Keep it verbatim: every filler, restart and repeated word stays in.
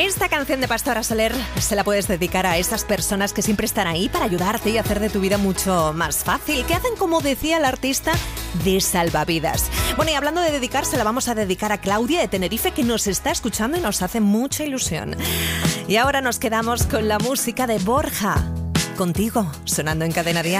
Esta canción de Pastora Soler se la puedes dedicar a esas personas que siempre están ahí para ayudarte y hacer de tu vida mucho más fácil, que hacen, como decía el artista, de salvavidas. Bueno, y hablando de dedicar, se la vamos a dedicar a Claudia de Tenerife, que nos está escuchando y nos hace mucha ilusión. Y ahora nos quedamos con la música de Borja, Contigo, sonando en Cadena Dial.